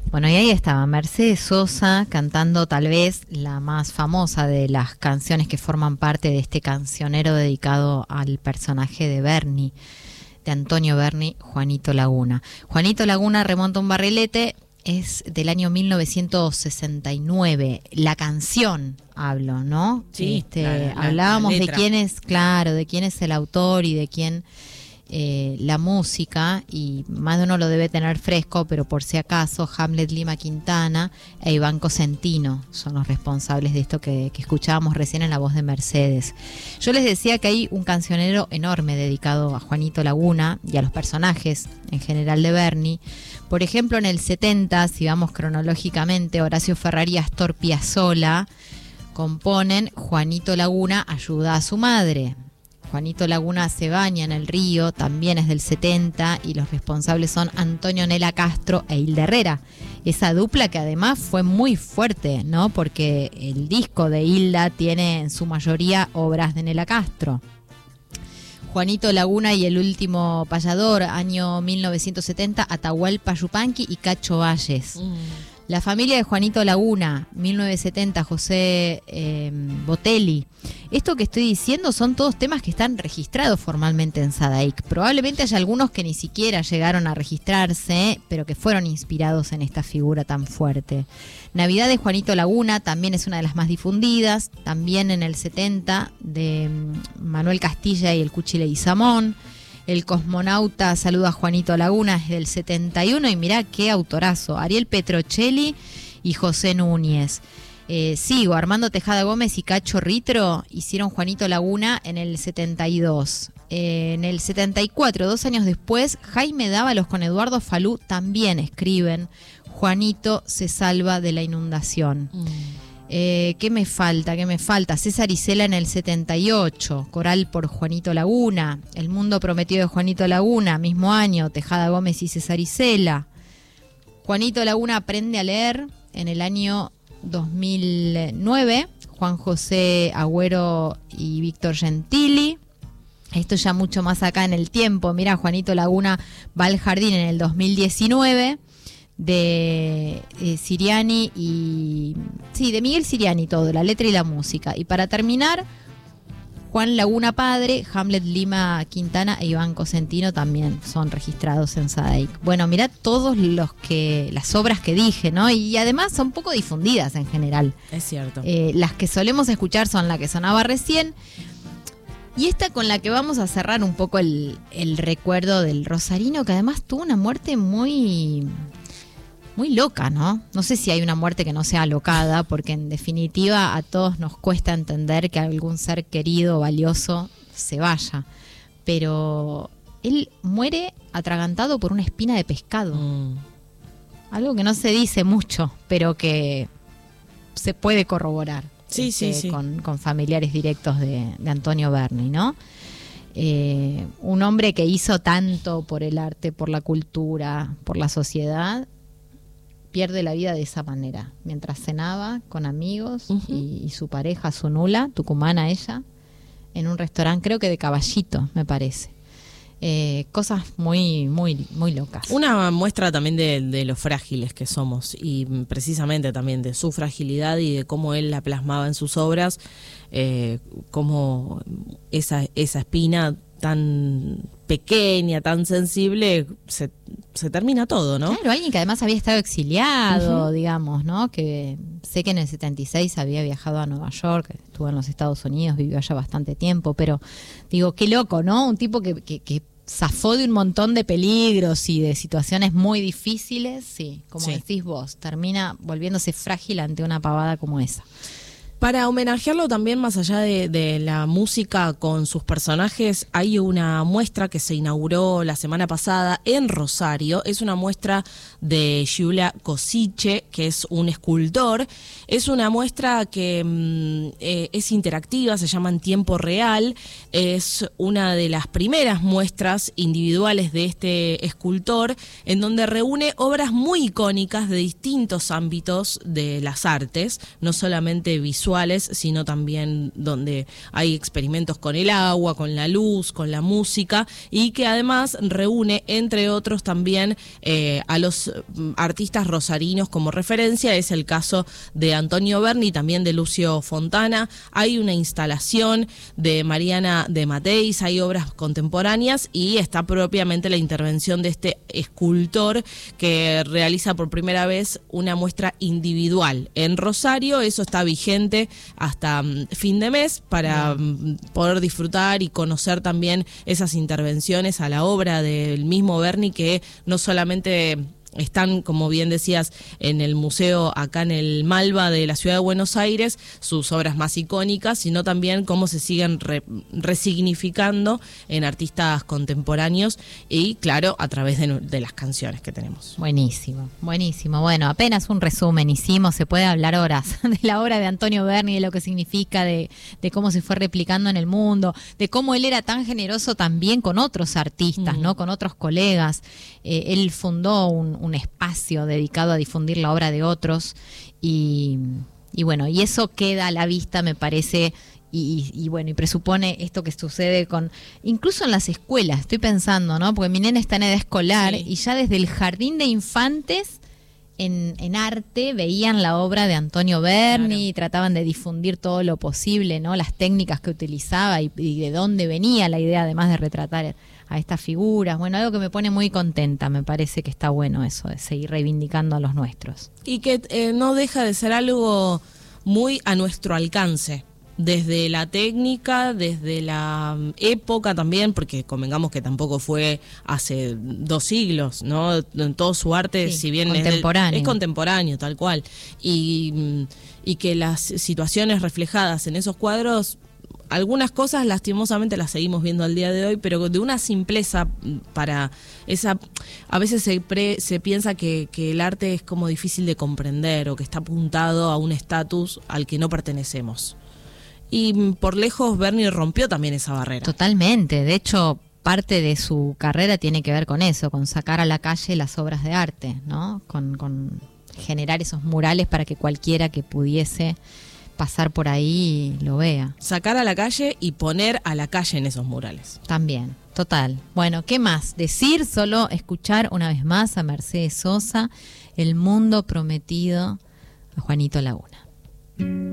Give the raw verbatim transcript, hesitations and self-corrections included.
Bueno, y ahí estaba Mercedes Sosa cantando tal vez la más famosa de las canciones que forman parte de este cancionero dedicado al personaje de Berni, de Antonio Berni, Juanito Laguna. Juanito Laguna remonta un barrilete, es del año mil novecientos sesenta y nueve. La canción hablo, ¿no? Sí, este, la, la, hablábamos la de letra. quién es, claro, de quién es el autor y de quién eh, la música, y más de uno lo debe tener fresco, pero por si acaso, Hamlet Lima Quintana e Iván Cosentino son los responsables de esto que, que escuchábamos recién en la voz de Mercedes. Yo les decía que hay un cancionero enorme dedicado a Juanito Laguna y a los personajes en general de Berni. Por ejemplo, en el setenta, si vamos cronológicamente, Horacio Ferrari y Astor Piazzolla componen Juanito Laguna ayuda a su madre. Juanito Laguna se baña en el río, también es del setenta, y los responsables son Antonio Nela Castro e Hilda Herrera. Esa dupla que además fue muy fuerte, ¿no? Porque el disco de Hilda tiene en su mayoría obras de Nela Castro. Juanito Laguna y el último payador, año mil novecientos setenta, Atahualpa Yupanqui y Cacho Valles. Mm. La familia de Juanito Laguna, mil novecientos setenta, José eh, Botelli. Esto que estoy diciendo son todos temas que están registrados formalmente en Sadaic. Probablemente haya algunos que ni siquiera llegaron a registrarse, pero que fueron inspirados en esta figura tan fuerte. Navidad de Juanito Laguna también es una de las más difundidas, también en el setenta, de Manuel Castilla y el Cuchi Leguizamón. El cosmonauta saluda a Juanito Laguna, es del setenta y uno, y mirá qué autorazo, Ariel Petrocelli y José Núñez. Eh, sigo, Armando Tejada Gómez y Cacho Ritro hicieron Juanito Laguna en el setenta y dos. Eh, en el setenta y cuatro, dos años después, Jaime Dávalos con Eduardo Falú también escriben Juanito se salva de la inundación. Mm. Eh, ¿Qué me falta? ¿Qué me falta? César Isela en el setenta y ocho, Coral por Juanito Laguna, El mundo prometido de Juanito Laguna, mismo año, Tejada Gómez y César Isela. Juanito Laguna aprende a leer en el año dos mil nueve, Juan José Agüero y Víctor Gentili. Esto ya mucho más acá en el tiempo. Mira, Juanito Laguna va al jardín en el dos mil diecinueve, de eh, Siriani y... Sí, de Miguel Siriani todo, la letra y la música. Y para terminar, Juan Laguna padre, Hamlet Lima Quintana e Iván Cosentino también son registrados en Sadaic. Bueno, mirá todos los que las obras que dije, ¿no? Y además son poco difundidas en general. Es cierto. Eh, las que solemos escuchar son la que sonaba recién. Y esta con la que vamos a cerrar un poco el, el recuerdo del rosarino, que además tuvo una muerte muy... muy loca, ¿no? No sé si hay una muerte que no sea alocada, porque en definitiva a todos nos cuesta entender que algún ser querido, valioso, se vaya. Pero él muere atragantado por una espina de pescado. Mm. Algo que no se dice mucho, pero que se puede corroborar. Sí, este, sí, sí. Con, con familiares directos de, de Antonio Berni, ¿no? Eh, un hombre que hizo tanto por el arte, por la cultura, por la sociedad, pierde la vida de esa manera, mientras cenaba con amigos uh-huh. y, y su pareja, su nula, tucumana ella, en un restaurante, creo que de Caballito, me parece. Eh, cosas muy, muy, muy locas. Una muestra también de, de lo frágiles que somos, y precisamente también de su fragilidad y de cómo él la plasmaba en sus obras, eh, cómo esa, esa espina tan pequeña, tan sensible, se, se termina todo, ¿no? Claro, alguien que además había estado exiliado, uh-huh. digamos, ¿no? Que sé que en el setenta y seis había viajado a Nueva York, estuvo en los Estados Unidos, vivió allá bastante tiempo, pero digo, qué loco, ¿no? Un tipo que, que, que zafó de un montón de peligros y de situaciones muy difíciles, sí, como sí. decís vos, termina volviéndose frágil ante una pavada como esa. Para homenajearlo también, más allá de, de la música con sus personajes, hay una muestra que se inauguró la semana pasada en Rosario. Es una muestra de Giulia Cosice, que es un escultor. Es una muestra que mm, eh, es interactiva, se llama En Tiempo Real. Es una de las primeras muestras individuales de este escultor, en donde reúne obras muy icónicas de distintos ámbitos de las artes, no solamente visuales, visuales, sino también donde hay experimentos con el agua, con la luz, con la música, y que además reúne, entre otros, también eh, a los artistas rosarinos como referencia. Es el caso de Antonio Berni, también de Lucio Fontana. Hay una instalación de Mariana de Mateis, hay obras contemporáneas y está propiamente la intervención de este escultor que realiza por primera vez una muestra individual en Rosario. Eso está vigente hasta um, fin de mes para um, poder disfrutar y conocer también esas intervenciones a la obra del mismo Berni, que no solamente están, como bien decías, en el museo acá en el Malva de la ciudad de Buenos Aires, sus obras más icónicas, sino también cómo se siguen re, resignificando en artistas contemporáneos y, claro, a través de, de las canciones que tenemos. Buenísimo, buenísimo. Bueno, apenas un resumen hicimos, se puede hablar horas de la obra de Antonio Berni, de lo que significa, de, de cómo se fue replicando en el mundo, de cómo él era tan generoso también con otros artistas, mm. ¿no? Con otros colegas. Eh, él fundó un un espacio dedicado a difundir la obra de otros y, y bueno, y eso queda a la vista, me parece, y, y, y bueno, y presupone esto que sucede con, incluso en las escuelas, estoy pensando, ¿no? Porque mi nena está en edad escolar, sí, y ya desde el jardín de infantes en, en arte veían la obra de Antonio Berni, claro, y trataban de difundir todo lo posible, ¿no? Las técnicas que utilizaba y, y de dónde venía la idea, además de retratar a estas figuras. Bueno, algo que me pone muy contenta, me parece que está bueno eso, de seguir reivindicando a los nuestros. Y que eh, no deja de ser algo muy a nuestro alcance, desde la técnica, desde la época también, porque convengamos que tampoco fue hace dos siglos, ¿no? En todo su arte, sí, si bien contemporáneo. Es, del, es contemporáneo, tal cual. Y, y que las situaciones reflejadas en esos cuadros, algunas cosas lastimosamente las seguimos viendo al día de hoy, pero de una simpleza para esa... A veces se, pre, se piensa que, que el arte es como difícil de comprender o que está apuntado a un estatus al que no pertenecemos. Y por lejos Berni rompió también esa barrera. Totalmente, de hecho parte de su carrera tiene que ver con eso, con sacar a la calle las obras de arte, ¿no? Con, con generar esos murales para que cualquiera que pudiese pasar por ahí lo vea. Sacar a la calle y poner a la calle en esos murales. También, total. Bueno, ¿qué más? Decir, solo escuchar una vez más a Mercedes Sosa, El mundo prometido, a Juanito Laguna.